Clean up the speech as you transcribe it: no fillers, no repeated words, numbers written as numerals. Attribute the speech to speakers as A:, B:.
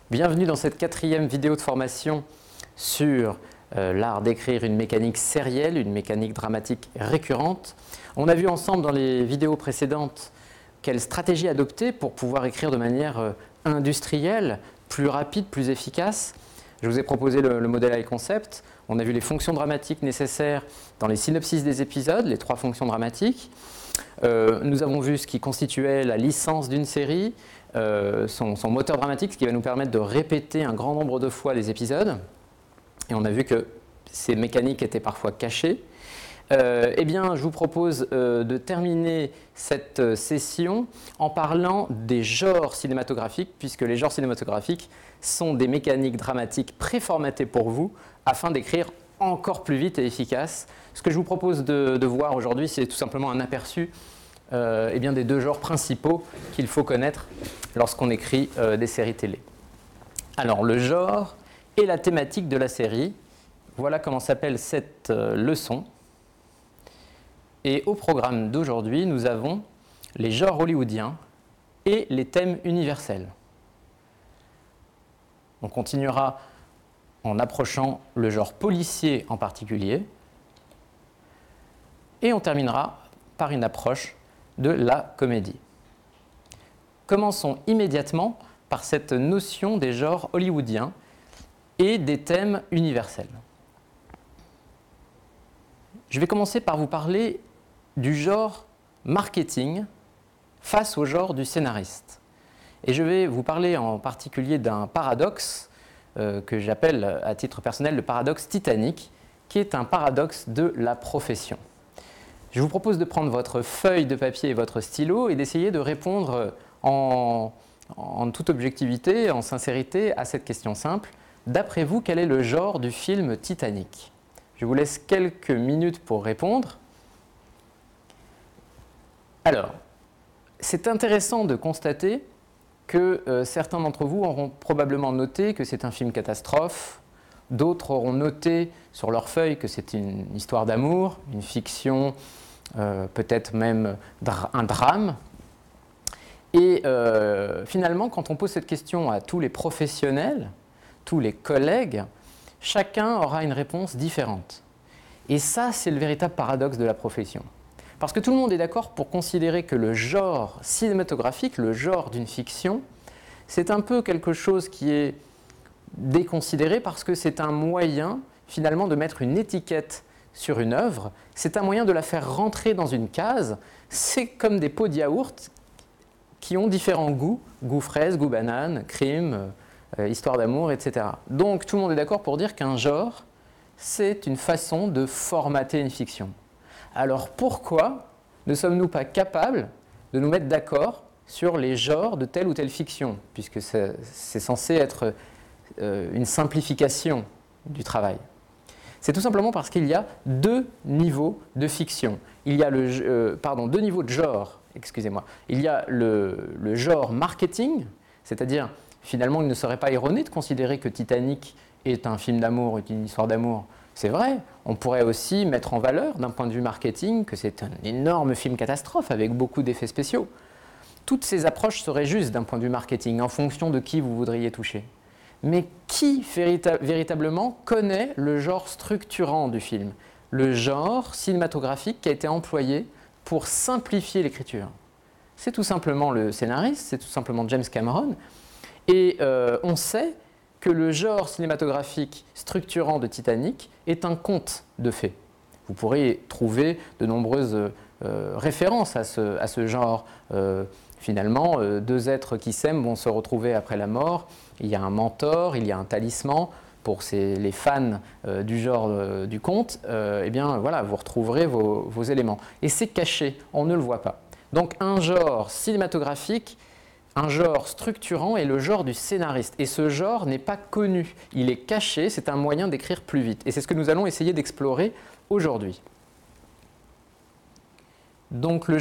A: Bienvenue dans cette 4e vidéo de formation sur l'art d'écrire une mécanique sérielle, une mécanique dramatique récurrente. On a vu ensemble dans les vidéos précédentes quelle stratégie adopter pour pouvoir écrire de manière industrielle, plus rapide, plus efficace. Je vous ai proposé le modèle I-Concept. On a vu les fonctions dramatiques nécessaires dans les synopsis des épisodes, les 3 fonctions dramatiques. Nous avons vu ce qui constituait la licence d'une série, son moteur dramatique, ce qui va nous permettre de répéter un grand nombre de fois les épisodes. Et on a vu que ces mécaniques étaient parfois cachées. Eh bien, je vous propose de terminer cette session en parlant des genres cinématographiques, puisque les genres cinématographiques sont des mécaniques dramatiques préformatées pour vous, afin d'écrire encore plus vite et efficace. Ce que je vous propose de voir aujourd'hui, c'est tout simplement un aperçu eh bien, des 2 genres principaux qu'il faut connaître lorsqu'on écrit des séries télé. Alors, le genre et la thématique de la série, voilà comment s'appelle cette leçon. Et au programme d'aujourd'hui, nous avons les genres hollywoodiens et les thèmes universels. On continuera en approchant le genre policier en particulier, et on terminera par une approche de la comédie. Commençons immédiatement par cette notion des genres hollywoodiens et des thèmes universels. Je vais commencer par vous parler du genre marketing face au genre du scénariste. Et je vais vous parler en particulier d'un paradoxe que j'appelle à titre personnel le paradoxe Titanic, qui est un paradoxe de la profession. Je vous propose de prendre votre feuille de papier et votre stylo et d'essayer de répondre en toute objectivité, en sincérité à cette question simple. D'après vous, quel est le genre du film Titanic ? Je vous laisse quelques minutes pour répondre. Alors, c'est intéressant de constater que certains d'entre vous auront probablement noté que c'est un film catastrophe, d'autres auront noté sur leur feuille que c'est une histoire d'amour, une fiction, peut-être même un drame. Et finalement, quand on pose cette question à tous les professionnels, tous les collègues, chacun aura une réponse différente. Et ça, c'est le véritable paradoxe de la profession. Parce que tout le monde est d'accord pour considérer que le genre cinématographique, le genre d'une fiction, c'est un peu quelque chose qui est déconsidéré parce que c'est un moyen finalement de mettre une étiquette sur une œuvre, c'est un moyen de la faire rentrer dans une case. C'est comme des pots de yaourt qui ont différents goûts, goût fraise, goût banane, crime, histoire d'amour, etc. Donc tout le monde est d'accord pour dire qu'un genre, c'est une façon de formater une fiction. Alors pourquoi ne sommes-nous pas capables de nous mettre d'accord sur les genres de telle ou telle fiction, puisque c'est censé être une simplification du travail? C'est tout simplement parce qu'il y a 2 niveaux de fiction. Il y a 2 niveaux de genre, excusez-moi. Il y a le genre marketing, c'est-à-dire finalement il ne serait pas erroné de considérer que Titanic est un film d'amour, une histoire d'amour. C'est vrai, on pourrait aussi mettre en valeur d'un point de vue marketing que c'est un énorme film catastrophe avec beaucoup d'effets spéciaux. Toutes ces approches seraient justes d'un point de vue marketing en fonction de qui vous voudriez toucher. Mais qui véritablement connaît le genre structurant du film, le genre cinématographique qui a été employé pour simplifier l'écriture? C'est tout simplement le scénariste, c'est tout simplement James Cameron. Et on sait que le genre cinématographique structurant de Titanic est un conte de fées. Vous pourrez trouver de nombreuses références à ce genre. Finalement, 2 êtres qui s'aiment vont se retrouver après la mort. Il y a un mentor, il y a un talisman. Pour les fans du genre du conte, eh bien, voilà, vous retrouverez vos éléments. Et c'est caché, on ne le voit pas. Donc un genre cinématographique, un genre structurant est le genre du scénariste. Et ce genre n'est pas connu, il est caché, c'est un moyen d'écrire plus vite. Et c'est ce que nous allons essayer d'explorer aujourd'hui. Donc le